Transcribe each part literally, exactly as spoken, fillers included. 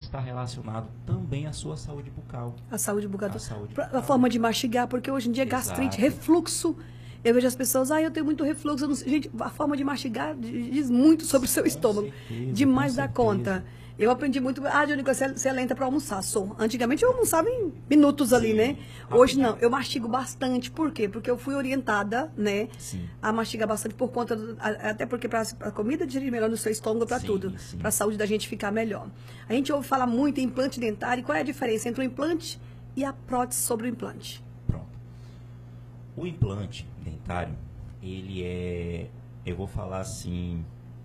está relacionado também à sua saúde bucal. A saúde bucal. A, saúde a bucal. forma de mastigar, porque hoje em dia Exato. gastrite, refluxo. Eu vejo as pessoas, ah, eu tenho muito refluxo. Eu não sei. Gente, a forma de mastigar diz muito sobre o seu Com estômago. certeza, Demais com da certeza. conta. Eu aprendi muito. Ah, Jônica, você, você é lenta para almoçar. Sou. Antigamente eu almoçava em minutos ali, Sim. né? Hoje não. Eu mastigo bastante. Por quê? Porque eu fui orientada, né? Sim. A mastigar bastante por conta. Do, até porque para a comida digerir melhor no seu estômago, para tudo. Para a saúde da gente ficar melhor. A gente ouve falar muito em implante dentário. Qual é a diferença entre o implante e a prótese sobre o implante? Pronto. O implante dentário, ele é, eu vou falar assim,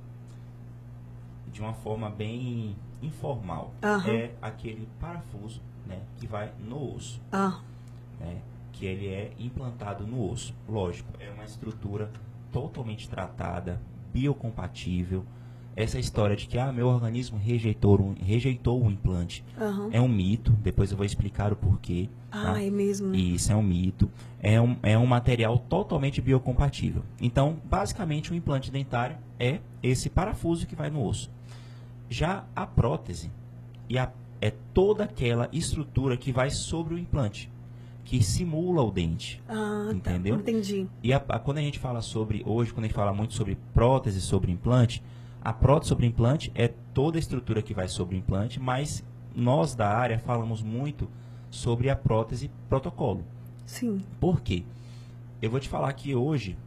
de uma forma bem informal. Uhum. É aquele parafuso, né, que vai no osso, Ah. né, que ele é implantado no osso. Lógico, é uma estrutura totalmente tratada, biocompatível. Essa história de que ah, meu organismo rejeitou, um, rejeitou o implante Uhum. é um mito. Depois eu vou explicar o porquê. Ah, tá? é mesmo. Né? Isso é um mito. É um, é um material totalmente biocompatível. Então, basicamente, o implante dentário é esse parafuso que vai no osso. Já a prótese e a, é toda aquela estrutura que vai sobre o implante, que simula o dente. Ah, entendeu? Tá, entendi. E a, a, quando a gente fala sobre, hoje, quando a gente fala muito sobre prótese sobre implante, a prótese sobre implante é toda a estrutura que vai sobre o implante, mas nós da área falamos muito sobre a prótese protocolo. Sim. Por quê? Eu vou te falar que hoje,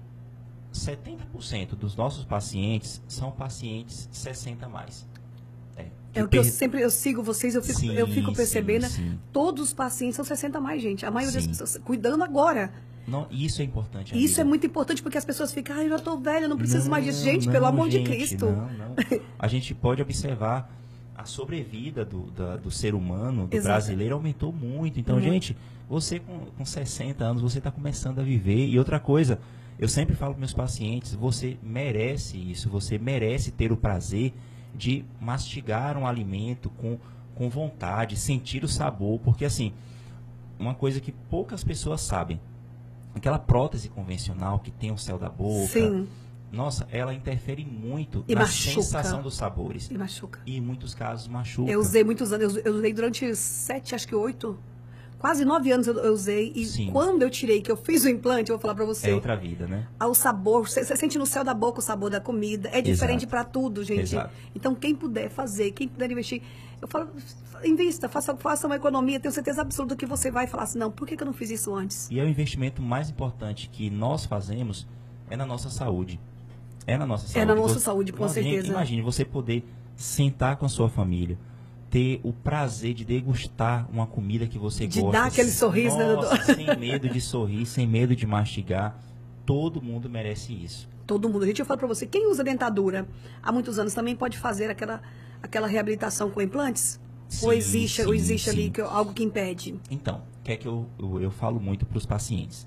setenta por cento dos nossos pacientes são pacientes sessenta a mais. É, É o que eu sempre eu sigo vocês, eu fico, sim, eu fico percebendo, sim, sim. Todos os pacientes são sessenta a mais, gente. A maioria Sim. das pessoas cuidando agora. Não, isso é importante. Isso amiga. é muito importante porque as pessoas ficam, ah, eu já tô velha, não preciso não, mais disso. Gente, não, pelo amor gente, de Cristo. Não, não. A gente pode observar a sobrevida do, da, do ser humano, do Exato. brasileiro, aumentou muito. Então, Uhum. gente, você com, com sessenta anos, você está começando a viver. E outra coisa, eu sempre falo para meus pacientes, você merece isso, você merece ter o prazer de mastigar um alimento com, com vontade, sentir o sabor, porque assim, uma coisa que poucas pessoas sabem, aquela prótese convencional que tem o céu da boca, Sim. nossa, ela interfere muito E na machuca. sensação dos sabores. E machuca. E em muitos casos machuca. Eu usei muitos anos, eu, eu usei durante sete, acho que oito, quase nove anos eu, eu usei. E Sim. quando eu tirei, que eu fiz o implante, eu vou falar pra você. É outra vida, né? O sabor, você, você sente no céu da boca o sabor da comida. É diferente para tudo, gente. Exato. Então, quem puder fazer, quem puder investir, eu falo, invista, faça, faça uma economia, tenho certeza absoluta que você vai falar assim, não, por que, que eu não fiz isso antes? E é o investimento mais importante que nós fazemos é na nossa saúde. É na nossa saúde. É na nossa você, saúde, com imagine, certeza. Imagine você poder sentar com a sua família, ter o prazer de degustar uma comida que você de gosta. De dar aquele sorriso, nossa, né, sem medo de sorrir, sem medo de mastigar. Todo mundo merece isso. Todo mundo. Gente, eu falo pra você, quem usa dentadura há muitos anos também pode fazer aquela, aquela reabilitação com implantes? Sim, ou existe, sim, ou existe sim. ali que, algo que impede? Então, o que é que eu, eu, eu falo muito para os pacientes?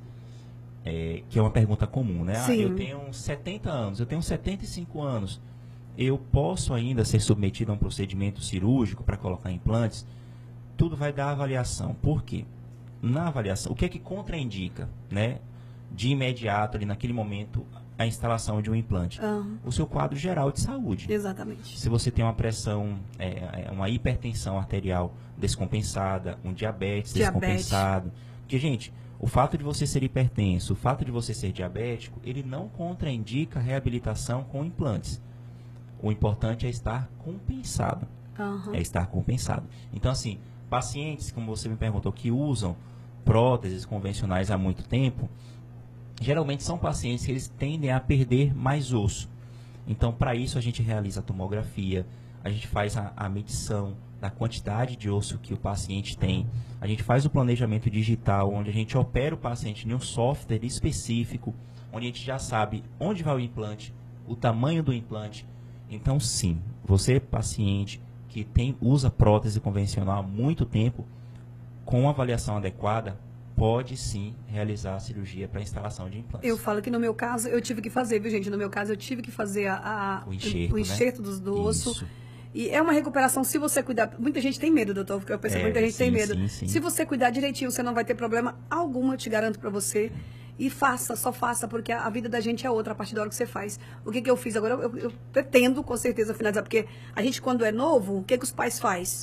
É, que é uma pergunta comum, né? Ah, Sim. eu tenho setenta anos, eu tenho setenta e cinco anos. Eu posso ainda ser submetido a um procedimento cirúrgico para colocar implantes? Tudo vai dar avaliação. Por quê? Na avaliação, o que é que contraindica, né? De imediato, ali naquele momento, a instalação de um implante? Uhum. O seu quadro geral de saúde. Exatamente. Se você tem uma pressão, é, uma hipertensão arterial descompensada, um diabetes, Diabetes. descompensado. Porque, gente, o fato de você ser hipertenso, o fato de você ser diabético, ele não contraindica a reabilitação com implantes. O importante é estar compensado. Uhum. É estar compensado. Então, assim, pacientes, como você me perguntou, que usam próteses convencionais há muito tempo, geralmente são pacientes que eles tendem a perder mais osso. Então, para isso, a gente realiza a tomografia, a gente faz a, a medição da quantidade de osso que o paciente tem, a gente faz o planejamento digital, onde a gente opera o paciente em um software específico, onde a gente já sabe onde vai o implante, o tamanho do implante. Então, sim, você, paciente que tem, usa prótese convencional há muito tempo, com avaliação adequada, pode sim realizar a cirurgia para instalação de implantes. Eu falo que no meu caso, eu tive que fazer, viu, gente? No meu caso, eu tive que fazer a, a, o enxerto, o enxerto né? do, do osso. Isso. E é uma recuperação, se você cuidar... Muita gente tem medo, doutor, porque eu percebo É, muita gente sim, tem medo. sim, sim. Se você cuidar direitinho, você não vai ter problema algum, eu te garanto pra você. E faça, só faça, porque a, a vida da gente é outra a partir da hora que você faz. O que, que eu fiz agora? Eu, eu, eu pretendo, com certeza, finalizar, porque a gente, quando é novo, o que, que os pais fazem?